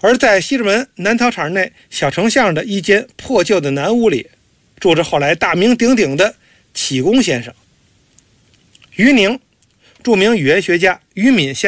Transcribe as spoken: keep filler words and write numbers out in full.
而在西直门南陶厂内小城巷的一间破旧的南屋里，住着后来大名鼎鼎的启功先生。于宁，著名语言学家于敏先